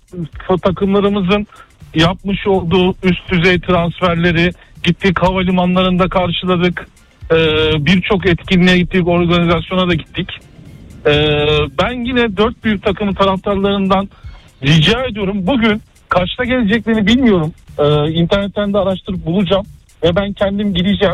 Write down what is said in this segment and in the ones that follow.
takımlarımızın yapmış olduğu üst düzey transferleri gittik, havalimanlarında karşıladık. Birçok etkinliğe gittik, organizasyona da gittik. Ben yine 4 büyük takımın taraftarlarından rica ediyorum. Bugün kaçta geleceklerini bilmiyorum. İnternetten de araştırıp bulacağım ve ben kendim gideceğim.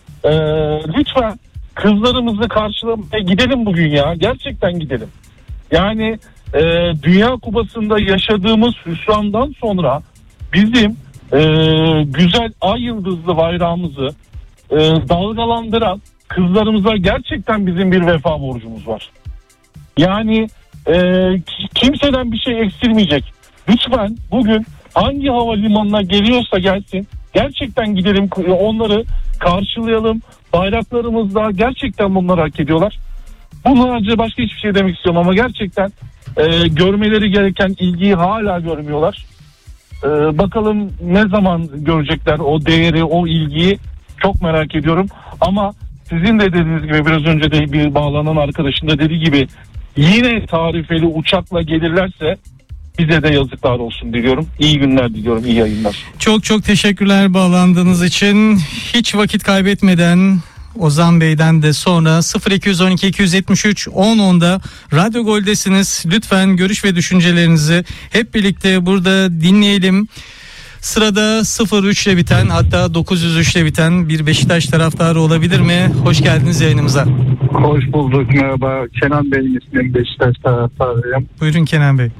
Lütfen kızlarımızı karşılamaya gidelim bugün ya. Gerçekten gidelim. Yani Dünya Kupası'nda yaşadığımız hüsrandan sonra bizim güzel ay yıldızlı bayrağımızı dalgalandıran kızlarımıza gerçekten bizim bir vefa borcumuz var. Yani kimseden bir şey eksilmeyecek. Lütfen bugün hangi havalimanına geliyorsa gelsin. Gerçekten gidelim, onları karşılayalım. Bayraklarımızda gerçekten bunları hak ediyorlar. Bundan önce başka hiçbir şey demek istiyorum ama gerçekten görmeleri gereken ilgiyi hala görmüyorlar. Bakalım ne zaman görecekler o değeri, o ilgiyi, çok merak ediyorum. Ama sizin de dediğiniz gibi, biraz önce de bir bağlanan arkadaşın da dediği gibi, yine tarifeli uçakla gelirlerse bize de yazıklar olsun diliyorum. İyi günler diliyorum, iyi yayınlar. Çok çok teşekkürler bağlandığınız için. Hiç vakit kaybetmeden Ozan Bey'den de sonra 0212 273 1010'da Radyo Gol'desiniz. Lütfen görüş ve düşüncelerinizi hep birlikte burada dinleyelim. Sırada 03 ile biten, hatta 903 ile biten bir Beşiktaş taraftarı olabilir mi? Hoş geldiniz yayınımıza. Hoş bulduk, merhaba. Kenan Bey'in ismim, Beşiktaş taraftarıyım. Buyurun Kenan Bey.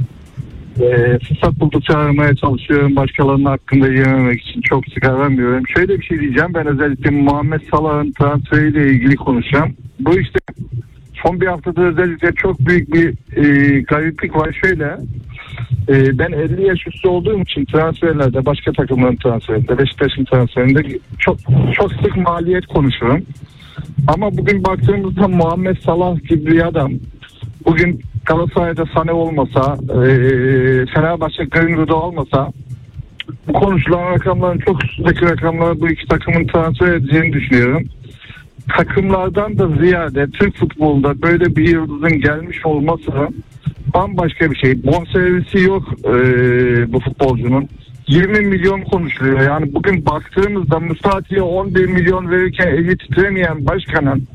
Fırsat buldukça aramaya çalışıyorum. Başkalarının hakkında yememek için çok sık aramıyorum. Şöyle bir şey diyeceğim. Ben özellikle Muhammed Salah'ın transferiyle ilgili konuşacağım. Bu işte son bir haftada özellikle çok büyük bir gariplik var. Şöyle, ben 50 yaş üstü olduğum için transferlerde, başka takımların transferinde, Beşiktaş'ın transferinde çok sık maliyet konuşurum. Ama bugün baktığımızda Muhammed Salah gibi bir adam, bugün Galatasaray'da Sané olmasa, Fenerbahçe Greenwood'u olmasa, bu konuşulan rakamların çok üstündeki rakamları bu iki takımın transfer edeceğini düşünüyorum. Takımlardan da ziyade Türk futbolunda böyle bir yıldızın gelmiş olması bambaşka bir şey. Bonservisi yok bu futbolcunun. 20 milyon konuşuluyor. Yani bugün baktığımızda Musrati'ye 11 milyon verirken eli titremeyen başkanın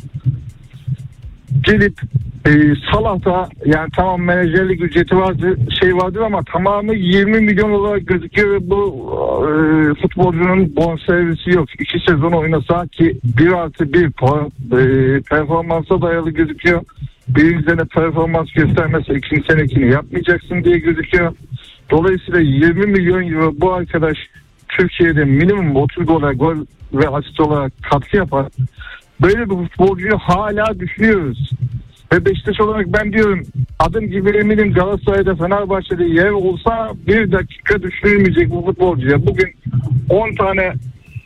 gelip Salah'ta, yani tamam menajerlik ücreti vardı, vardır ama tamamı 20 milyon olarak gözüküyor ve bu futbolcunun bonservisi yok. 2 sezon oynasa ki 1+1 performansa dayalı gözüküyor. Bir sene performans göstermezse ikinci senekini yapmayacaksın diye gözüküyor. Dolayısıyla 20 milyon euro bu arkadaş Türkiye'de minimum 30 gol ve asist olarak katkı yapar. Böyle bir futbolcuyu hala düşünüyoruz. Ve Beşiktaş olarak ben diyorum, adım gibi eminim Galatasaray'da, Fenerbahçe'de yer olsa bir dakika düşünülmeyecek bu futbolcuya. Bugün 10 tane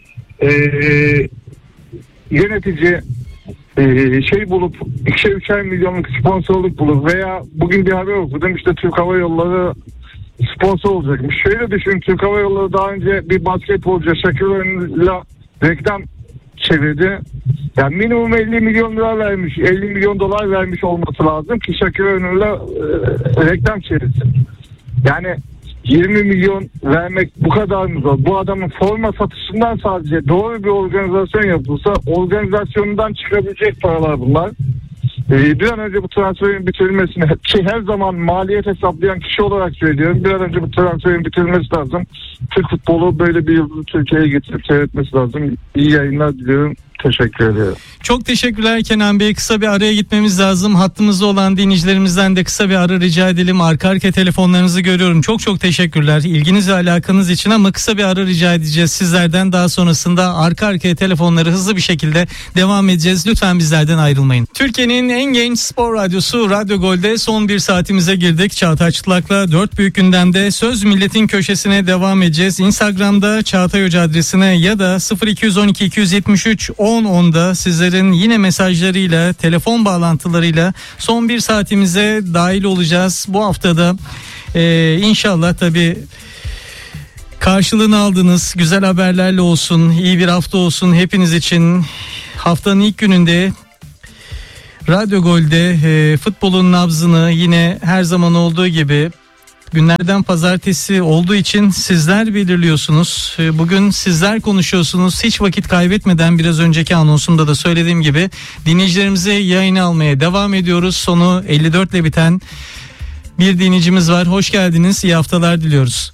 yönetici bulup 2'şer milyonluk sponsorluk bulup veya bugün bir haber okudum, işte Türk Hava Yolları sponsor olacakmış. Şöyle düşün, Türk Hava Yolları daha önce bir basketbolcu Şakir Önlü'yle reklam çevirdi. Yani minimum 50 milyon lira vermiş, 50 milyon dolar vermiş olması lazım ki Şakir Önlü'yle reklam çevirsin. Yani 20 milyon vermek bu kadar mı zor? Bu adamın forma satışından sadece doğru bir organizasyon yapılsa, organizasyonundan çıkabilecek paralar bunlar. Bir an önce bu transferin bitirilmesini, ki her zaman maliyet hesaplayan kişi olarak söylüyorum, bir an önce bu transferin bitirilmesi lazım. Türk futbolu böyle bir yıldızı Türkiye'ye getirip seyretmesi lazım. İyi yayınlar diliyorum. Teşekkür ederim. Çok teşekkürler Kenan Bey. Kısa bir araya gitmemiz lazım. Hattımızda olan dinleyicilerimizden de kısa bir ara rica edelim. Arka arkaya telefonlarınızı görüyorum. Çok çok teşekkürler ilginiz ve alakanız için, ama kısa bir ara rica edeceğiz sizlerden. Daha sonrasında arka arkaya telefonları hızlı bir şekilde devam edeceğiz. Lütfen bizlerden ayrılmayın. Türkiye'nin en genç spor radyosu Radyo Gol'de son bir saatimize girdik. Çağatay Çıtlak'la 4 büyük gündemde Söz Milletin köşesine devam edeceğiz. Instagram'da Çağatay Hoca adresine ya da 0212 273 1010'da sizlerin yine mesajlarıyla, telefon bağlantılarıyla son bir saatimize dahil olacağız. Bu haftada inşallah tabii karşılığını aldığınız güzel haberlerle olsun, iyi bir hafta olsun hepiniz için. Haftanın ilk gününde Radyo Gol'de futbolun nabzını yine her zaman olduğu gibi Günlerden pazartesi olduğu için sizler belirliyorsunuz. Bugün sizler konuşuyorsunuz. Hiç vakit kaybetmeden biraz önceki anonsumda da söylediğim gibi dinleyicilerimize yayını almaya devam ediyoruz. Sonu 54 ile biten bir dinleyicimiz var. Hoş geldiniz. İyi haftalar diliyoruz.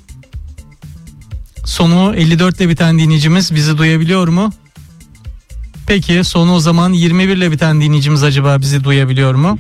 Sonu 54 ile biten dinleyicimiz bizi duyabiliyor mu? Peki sonu o zaman 21 ile biten dinleyicimiz acaba bizi duyabiliyor mu?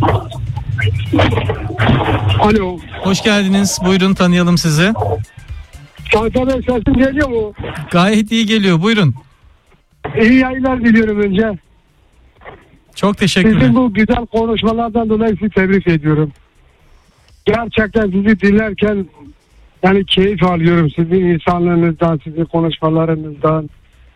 Alo. Hoş geldiniz. Buyurun tanıyalım sizi. Çağatay Bey sesim geliyor mu? Gayet iyi geliyor. Buyurun. İyi yayınlar diliyorum önce. Çok teşekkürler. Sizin bu güzel konuşmalardan dolayı sizi tebrik ediyorum. Gerçekten sizi dinlerken yani keyif alıyorum. Sizin insanlığınızdan, sizin konuşmalarınızdan.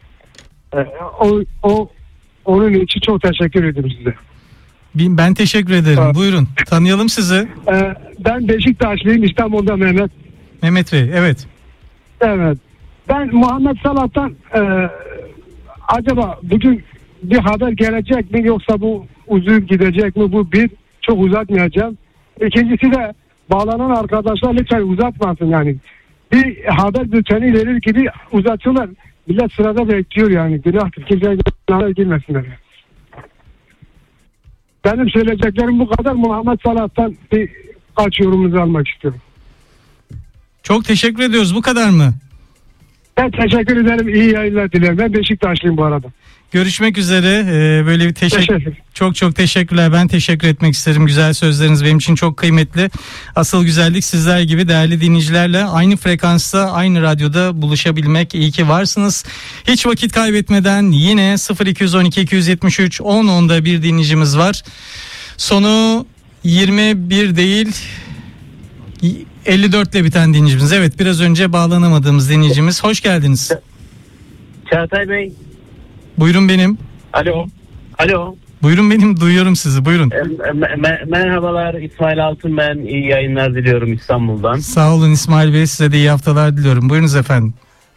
Onun için çok teşekkür ederim size. Ben teşekkür ederim. Evet. Buyurun. Tanıyalım sizi. Ben Beşiktaşlıyım, İstanbul'da Mehmet. Mehmet Bey. Evet. Evet. Ben Muhammed Salah'tan acaba bugün bir haber gelecek mi yoksa bu uzun gidecek mi? Bu bir, çok uzatmayacağım. İkincisi de bağlanan arkadaşlar lütfen uzatmasın yani. Bir haber bülteni verir gibi uzatıyorlar. Millet sırada bekliyor yani. Günahtır. Kimseye günaha girmesinler. Benim söyleyeceklerim bu kadar. Muhammed Salah'tan birkaç yorumunuzu almak istiyorum. Çok teşekkür ediyoruz. Bu kadar mı? Ben teşekkür ederim. İyi yayınlar dilerim. Ben Beşiktaşlıyım bu arada. Görüşmek üzere. Böyle bir Teşekkür. çok teşekkürler. Ben teşekkür etmek isterim. Güzel sözleriniz benim için çok kıymetli. Asıl güzellik sizler gibi değerli dinleyicilerle aynı frekansta, aynı radyoda buluşabilmek. İyi ki varsınız. Hiç vakit kaybetmeden yine 0212 273 10'da bir dinleyicimiz var. Sonu 21 değil 54 ile biten dinleyicimiz. Evet, biraz önce bağlanamadığımız dinleyicimiz. Hoş geldiniz. Çağatay Bey. Buyurun benim. Alo. Buyurun benim, duyuyorum sizi. Buyurun. Merhabalar, İsmail Altın ben. İyi yayınlar diliyorum İstanbul'dan. Sağ olun İsmail Bey, size de iyi haftalar diliyorum. Buyurunuz efendim.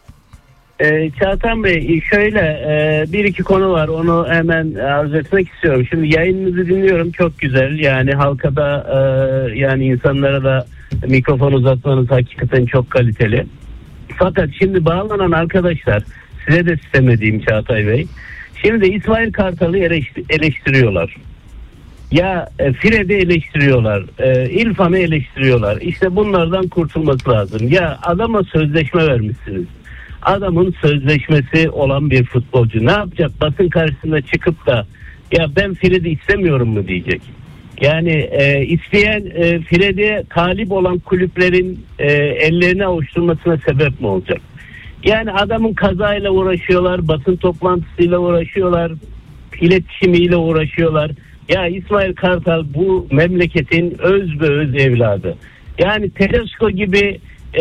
Çağatay Bey, şöyle bir iki konu var, onu hemen arz etmek istiyorum. Şimdi yayınınızı dinliyorum, çok güzel. Yani halka da yani insanlara da mikrofon uzatmanız hakikaten çok kaliteli. Fakat şimdi bağlanan arkadaşlar, size de sistem edeyim Çağatay Bey. Şimdi İsmail Kartal'ı eleştiriyorlar. Ya Fred'i eleştiriyorlar. İrfan'ı eleştiriyorlar. İşte bunlardan kurtulması lazım. Ya adama sözleşme vermişsiniz. Adamın sözleşmesi olan bir futbolcu ne yapacak? Basın karşısında çıkıp da ya ben Fred'i istemiyorum mu diyecek. Yani isteyen Fred'e talip olan kulüplerin ellerini avuşturmasına sebep mi olacak? Yani adamın kazayla uğraşıyorlar, basın toplantısıyla uğraşıyorlar, iletişimiyle uğraşıyorlar. Ya İsmail Kartal bu memleketin öz ve öz evladı. Yani Tedesco gibi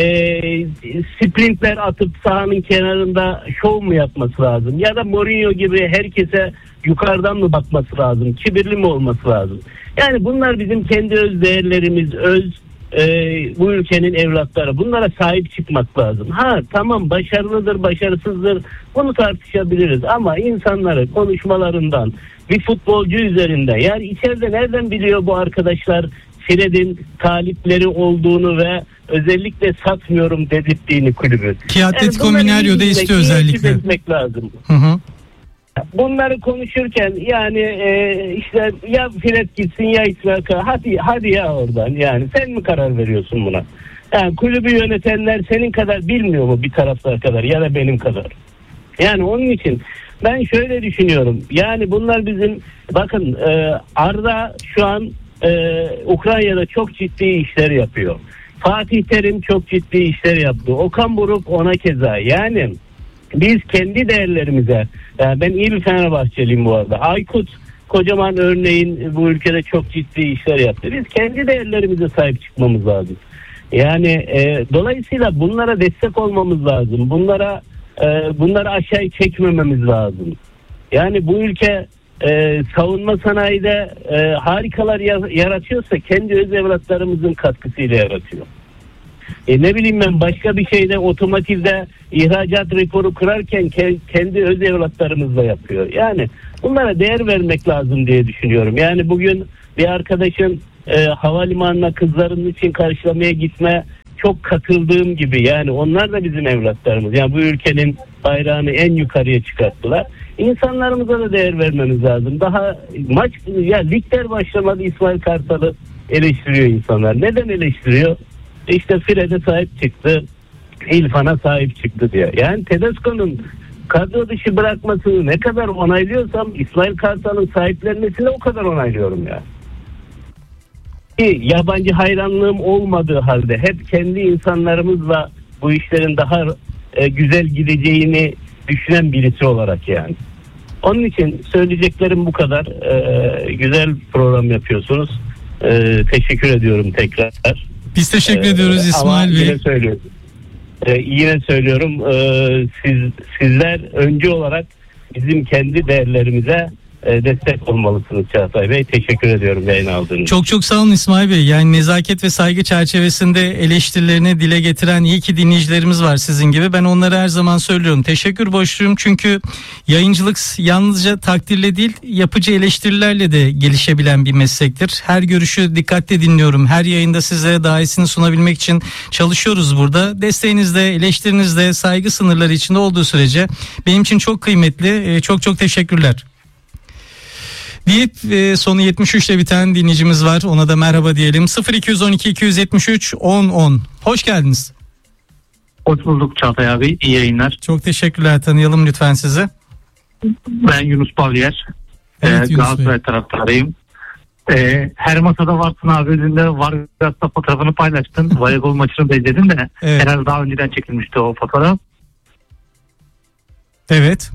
sprintler atıp sahanın kenarında şov mu yapması lazım? Ya da Mourinho gibi herkese yukarıdan mı bakması lazım? Kibirli mi olması lazım? Yani bunlar bizim kendi öz değerlerimiz, bu ülkenin evlatları. Bunlara sahip çıkmak lazım. Tamam, başarılıdır, başarısızdır, bunu tartışabiliriz ama insanları konuşmalarından, bir futbolcu üzerinde, yani içeride nereden biliyor bu arkadaşlar Fred'in talipleri olduğunu ve özellikle satmıyorum dedirttiğini kulübü. Ki Atletico Mineirio'da istiyor özellikle. Etmek lazım. Hı. Bunları konuşurken yani işte ya Fred gitsin ya İsmail, hadi ya oradan, yani sen mi karar veriyorsun buna? Yani kulübü yönetenler senin kadar bilmiyor mu bir taraftar kadar ya da benim kadar? Yani onun için ben şöyle düşünüyorum. Yani bunlar bizim, bakın Arda şu an Ukrayna'da çok ciddi işler yapıyor. Fatih Terim çok ciddi işler yaptı. Okan Buruk ona keza. Yani biz kendi değerlerimize, ben iyi bir Fenerbahçeliyim bu arada. Aykut kocaman örneğin bu ülkede çok ciddi işler yaptı. Biz kendi değerlerimize sahip çıkmamız lazım. Yani dolayısıyla bunlara destek olmamız lazım. Bunları aşağı çekmememiz lazım. Yani bu ülke savunma sanayide harikalar yaratıyorsa kendi öz evlatlarımızın katkısıyla yaratıyor. Ne bileyim ben, başka bir şeyde otomotivde ihracat rekoru kırarken kendi öz evlatlarımızla yapıyor. Yani bunlara değer vermek lazım diye düşünüyorum. Yani bugün bir arkadaşın havalimanına kızlarının için karşılamaya gitme çok katıldığım gibi, yani onlar da bizim evlatlarımız. Yani bu ülkenin bayrağını en yukarıya çıkarttılar. İnsanlarımıza da değer vermemiz lazım. Daha maç, ya ligler başlamadı, İsmail Kartal'ı eleştiriyor insanlar. Neden eleştiriyor? İşte Fred'e sahip çıktı, İrfan'a sahip çıktı diyor. Yani Tedesco'nun kadro dışı bırakmasını ne kadar onaylıyorsam İsmail Kartal'ın sahiplenmesini o kadar onaylıyorum ya. Ki yabancı hayranlığım olmadığı halde hep kendi insanlarımızla bu işlerin daha güzel gideceğini düşünen birisi olarak yani. Onun için söyleyeceklerim bu kadar. Güzel program yapıyorsunuz. Teşekkür ediyorum tekrar. Biz teşekkür ediyoruz İsmail Bey. Yine söylüyorum, sizler öncü olarak bizim kendi değerlerimize destek olmalısınız Çağatay Bey. Teşekkür ediyorum yayın aldığınız için. Çok çok sağ olun İsmail Bey. Yani nezaket ve saygı çerçevesinde eleştirilerini dile getiren iyi ki dinleyicilerimiz var sizin gibi. Ben onlara her zaman söylüyorum. Teşekkür borçluyum çünkü yayıncılık yalnızca takdirle değil, yapıcı eleştirilerle de gelişebilen bir meslektir. Her görüşü dikkatle dinliyorum. Her yayında sizlere daha iyisini sunabilmek için çalışıyoruz burada. Desteğinizde, eleştirinizde, saygı sınırları içinde olduğu sürece benim için çok kıymetli. Çok çok teşekkürler. Deyip sonu 73 ile biten dinleyicimiz var. Ona da merhaba diyelim. 0212 273 1010. Hoş geldiniz. Hoş bulduk Çağatay abi. İyi yayınlar. Çok teşekkürler. Tanıyalım lütfen sizi. Ben Yunus Pavliyer. Evet, Galatasaray taraftarıyım. Her masada varsın abi. Önünde Vargas'ta fotoğrafını paylaştın. Voleybol maçını da izledim de. Evet. Herhalde daha önceden çekilmişti o fotoğraf. Evet.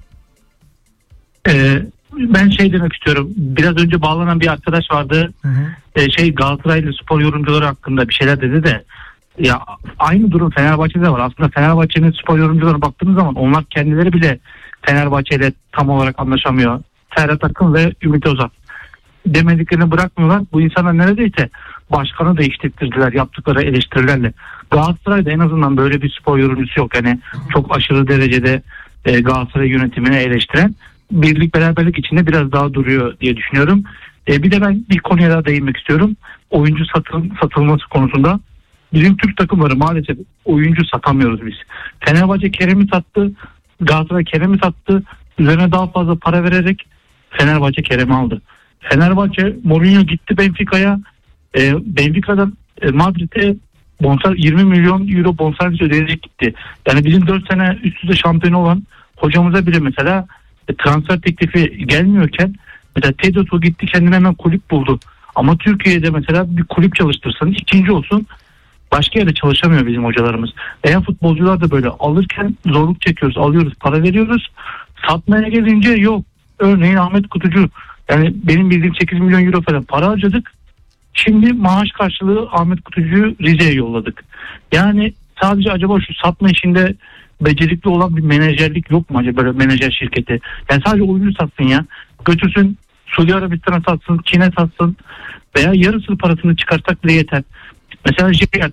Ben şey demek istiyorum. Biraz önce bağlanan bir arkadaş vardı. Hı hı. Galatasaraylı spor yorumcuları hakkında bir şeyler dedi de, ya aynı durum Fenerbahçe'de var. Aslında Fenerbahçe'nin spor yorumcularına baktığınız zaman onlar kendileri bile Fenerbahçe'yle tam olarak anlaşamıyor. Ferhat Akın ve Ümit Özat demediklerini bırakmıyorlar. Bu insanlar neredeyse başkanı değiştirdiler yaptıkları eleştirilerle. Galatasaray'da en azından böyle bir spor yorumcusu yok. Yani çok aşırı derecede Galatasaray yönetimini eleştiren, birlik beraberlik içinde biraz daha duruyor diye düşünüyorum. Bir de ben bir konuya daha değinmek istiyorum. Oyuncu satılması konusunda. Bizim Türk takımları maalesef oyuncu satamıyoruz biz. Fenerbahçe Kerem'i sattı. Galatasaray Kerem'i sattı. Üzerine daha fazla para vererek Fenerbahçe Kerem'i aldı. Fenerbahçe Mourinho gitti Benfica'ya. Benfica'dan Madrid'e 20 milyon euro bonservis ödeyerek gitti. Yani bizim 4 sene üst üste şampiyon olan hocamıza bile mesela transfer teklifi gelmiyorken mesela Tedesco gitti kendine hemen kulüp buldu. Ama Türkiye'de mesela bir kulüp çalıştırsın, ikinci olsun, başka yerde çalışamıyor bizim hocalarımız. Eğer futbolcular da böyle alırken zorluk çekiyoruz, alıyoruz, para veriyoruz. Satmaya gelince yok. Örneğin Ahmet Kutucu, yani benim bildiğim 8 milyon euro falan para harcadık. Şimdi maaş karşılığı Ahmet Kutucu'yu Rize'ye yolladık. Yani sadece acaba şu satma işinde becerikli olan bir menajerlik yok mu acaba, böyle menajer şirketi? Yani sadece oyuncu satsın ya. Götürsün Suudi Arabistan'a satsın, Çin'e satsın veya yarısını parasını çıkarsak bile yeter. Mesela Jeyat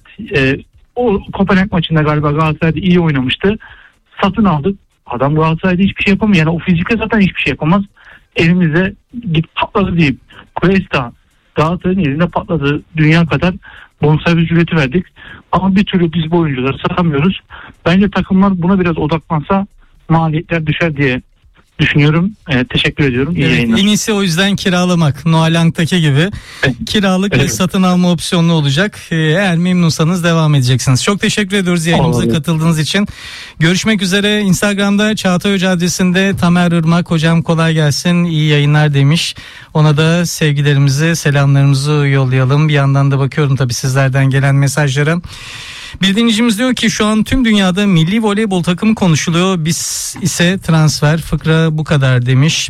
o Kopenhag maçında galiba Galatasaray'da iyi oynamıştı. Satın aldık. Adam Galatasaray'da hiçbir şey yapamıyor. Yani o fizikle zaten hiçbir şey yapamaz. Elimizde git patladı diyeyim. Cuesta Galatasaray'ın elinde patladı. Dünya kadar bonservis ücreti verdik. Ama bir türlü biz bu oyuncuları satamıyoruz. Bence takımlar buna biraz odaklansa maliyetler düşer diye düşünüyorum. Teşekkür ediyorum. İyi yayınlar. En iyisi o yüzden kiralamak. Noalank'taki gibi. Evet. Kiralık ve Evet. satın alma opsiyonlu olacak. Eğer memnunsanız devam edeceksiniz. Çok teşekkür ediyoruz yayınımıza Olabilir. katıldığınız için. Görüşmek üzere. Instagram'da Çağatay Hoca adresinde Tamer Irmak. Hocam kolay gelsin, iyi yayınlar demiş. Ona da sevgilerimizi, selamlarımızı yollayalım. Bir yandan da bakıyorum tabii sizlerden gelen mesajlara. Bir dinleyicimiz diyor ki şu an tüm dünyada milli voleybol takımı konuşuluyor. Biz ise transfer, fıkra bu kadar demiş.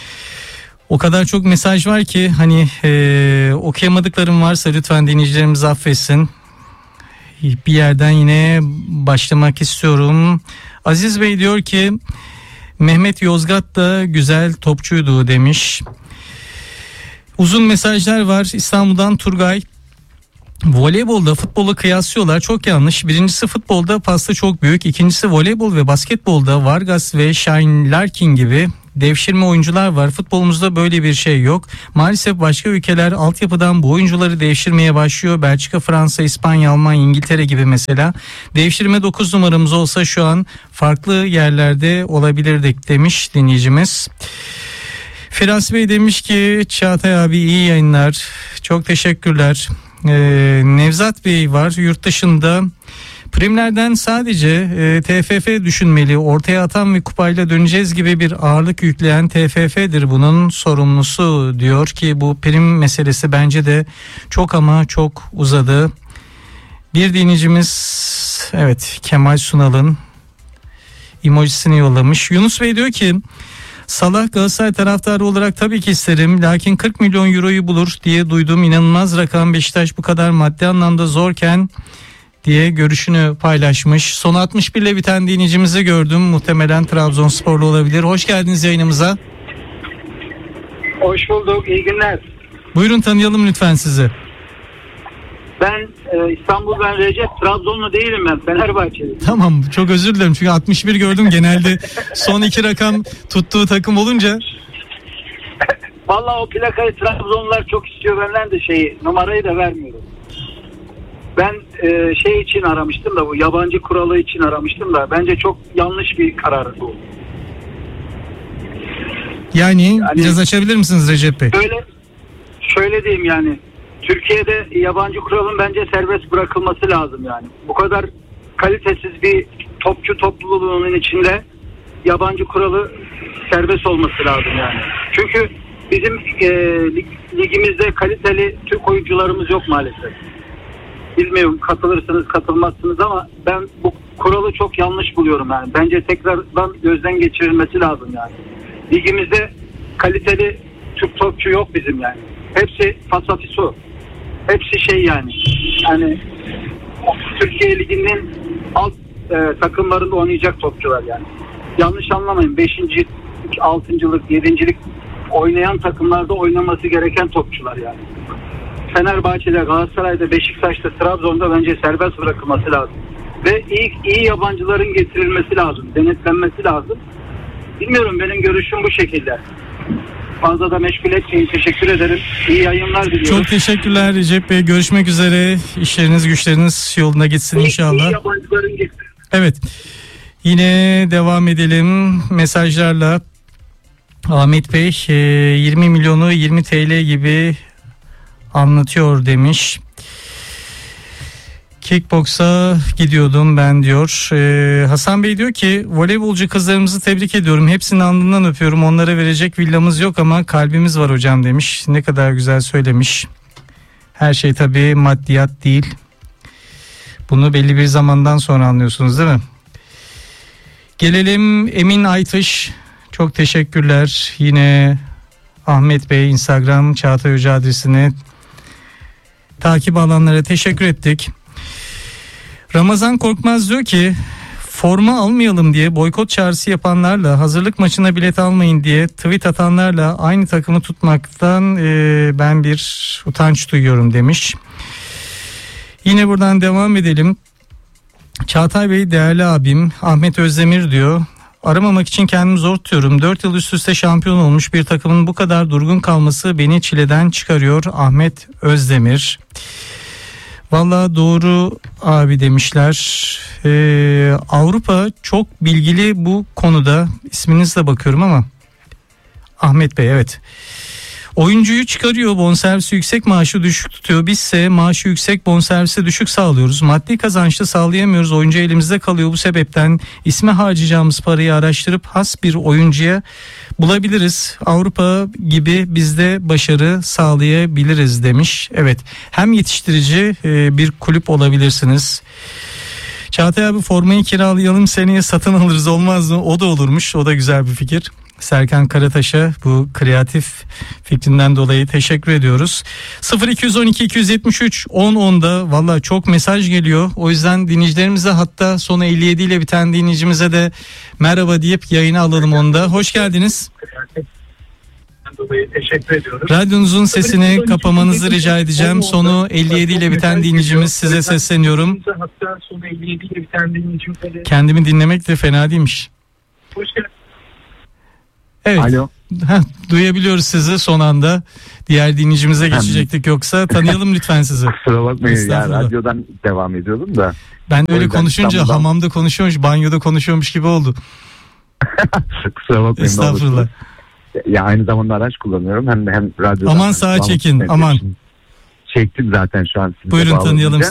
O kadar çok mesaj var ki hani okuyamadıklarım varsa lütfen dinleyicilerimiz affetsin. Bir yerden yine başlamak istiyorum. Aziz Bey diyor ki Mehmet Yozgat da güzel topçuydu demiş. Uzun mesajlar var. İstanbul'dan Turgay. Voleybolda futbola kıyaslıyorlar, çok yanlış. Birincisi futbolda pasta çok büyük. İkincisi voleybol ve basketbolda Vargas ve Shane Larkin gibi devşirme oyuncular var. Futbolumuzda böyle bir şey yok. Maalesef başka ülkeler altyapıdan bu oyuncuları devşirmeye başlıyor. Belçika, Fransa, İspanya, Almanya, İngiltere gibi mesela. Devşirme 9 numaramız olsa şu an farklı yerlerde olabilirdik demiş dinleyicimiz. Firas Bey demiş ki Çağatay abi iyi yayınlar. Çok teşekkürler. Nevzat Bey var yurt dışında. Primlerden sadece TFF düşünmeli. Ortaya atan ve kupayla döneceğiz gibi bir ağırlık yükleyen TFF'dir bunun sorumlusu diyor ki bu prim meselesi bence de çok ama çok uzadı. Bir dinleyicimiz evet Kemal Sunal'ın emojisini yollamış. Yunus Bey diyor ki Salah Galatasaray taraftarı olarak tabii ki isterim. Lakin 40 milyon euroyu bulur diye duydum. İnanılmaz rakam. Beşiktaş bu kadar maddi anlamda zorken diye görüşünü paylaşmış. Son 61 ile biten dinleyicimizi gördüm. Muhtemelen Trabzonsporlu olabilir. Hoş geldiniz yayınımıza. Hoş bulduk. İyi günler. Buyurun tanıyalım lütfen sizi. Ben İstanbul'dan Recep. Trabzonlu değilim ben. Fenerbahçeliyim. Tamam çok özür dilerim. Çünkü 61 gördüm. Genelde son iki rakam tuttuğu takım olunca. Vallahi o plakayı Trabzonlular çok istiyor. Benden de numarayı da vermiyorum. Ben için aramıştım da bu yabancı kuralı için aramıştım da bence çok yanlış bir karar bu. Yani biraz açabilir misiniz Recep Bey? Şöyle diyeyim yani. Türkiye'de yabancı kuralın bence serbest bırakılması lazım yani. Bu kadar kalitesiz bir topçu topluluğunun içinde yabancı kuralı serbest olması lazım yani. Çünkü bizim ligimizde kaliteli Türk oyuncularımız yok maalesef. Bilmiyorum katılırsınız katılmazsınız ama ben bu kuralı çok yanlış buluyorum yani. Bence tekrardan gözden geçirilmesi lazım yani. Ligimizde kaliteli Türk topçu yok bizim yani. Hepsi fasafiso. Hepsi yani. Yani Türkiye Ligi'nin alt takımlarında oynayacak topçular yani. Yanlış anlamayın. 5. 6.lık 7.lik oynayan takımlarda oynaması gereken topçular yani. Fenerbahçe'de, Galatasaray'da, Beşiktaş'ta, Trabzon'da bence serbest bırakılması lazım. Ve iyi yabancıların getirilmesi lazım. Denetlenmesi lazım. Bilmiyorum benim görüşüm bu şekilde. Fazla da meşgul etmeyin. Teşekkür ederim. İyi yayınlar diliyorum. Çok teşekkürler Recep Bey. Görüşmek üzere. İşleriniz güçleriniz yoluna gitsin inşallah. İyi yabancıların getirilmesi. Evet. Yine devam edelim mesajlarla. Ahmet Bey 20 milyonu 20 TL gibi anlatıyor demiş. Kickboksa gidiyordum ben diyor. Hasan Bey diyor ki voleybolcu kızlarımızı tebrik ediyorum. Hepsinin alnından öpüyorum. Onlara verecek villamız yok ama kalbimiz var hocam demiş. Ne kadar güzel söylemiş. Her şey tabii maddiyat değil. Bunu belli bir zamandan sonra anlıyorsunuz değil mi? Gelelim Emin Aytış. Çok teşekkürler. Yine Ahmet Bey Instagram Çağatay Hoca adresini takip alanlara teşekkür ettik. Ramazan Korkmaz diyor ki forma almayalım diye boykot çağrısı yapanlarla hazırlık maçına bilet almayın diye tweet atanlarla aynı takımı tutmaktan ben bir utanç duyuyorum demiş. Yine buradan devam edelim. Çağatay Bey değerli abim Ahmet Özdemir diyor. Aramamak için kendimi zor tutuyorum. 4 yıl üst üste şampiyon olmuş bir takımın bu kadar durgun kalması beni çileden çıkarıyor. Ahmet Özdemir. Vallahi doğru abi demişler. Avrupa çok bilgili bu konuda. İsminizle bakıyorum ama. Ahmet Bey evet. Oyuncuyu çıkarıyor, bonservisi yüksek, maaşı düşük tutuyor. Bizse maaşı yüksek, bonservisi düşük sağlıyoruz. Maddi kazançlı sağlayamıyoruz. Oyuncu elimizde kalıyor. Bu sebepten isme harcayacağımız parayı araştırıp has bir oyuncuya bulabiliriz. Avrupa gibi biz de başarı sağlayabiliriz demiş. Evet, hem yetiştirici bir kulüp olabilirsiniz. Çağatay abi formayı kiralayalım, seneye satın alırız olmaz mı? O da olurmuş. O da güzel bir fikir. Serkan Karataş'a bu kreatif fikrinden dolayı teşekkür ediyoruz. 0212 273 1010'da valla çok mesaj geliyor. O yüzden dinleyicilerimize, hatta sonu 57 ile biten dinleyicimize de merhaba deyip yayına alalım onda. Hoş geldiniz. Teşekkür ediyoruz. Radyonuzun sesini kapamanızı rica edeceğim. Sonu 57 ile biten dinleyicimiz, size sesleniyorum. Hatta sonu 57 ile biten dinleyicimize de... Kendimi dinlemek de fena değilmiş. Hoş geldiniz. Evet. Alo. Duyabiliyoruz sizi son anda. Diğer dinleyicimize geçecektik, yoksa tanıyalım lütfen sizi. Kusura bakmayın ya, Estağfurullah. radyodan devam ediyordum da. Ben öyle yüzden konuşunca İstanbul'dan- hamamda konuşuyormuş, banyoda konuşuyormuş gibi oldu. Kusura bakmayın. ne Estağfurullah. olursunuz. Ya aynı zamanda araç kullanıyorum, hem radyodan. Aman sağa çekin, aman. Çektim zaten şu an. sizinle Buyurun bağlanınca. tanıyalım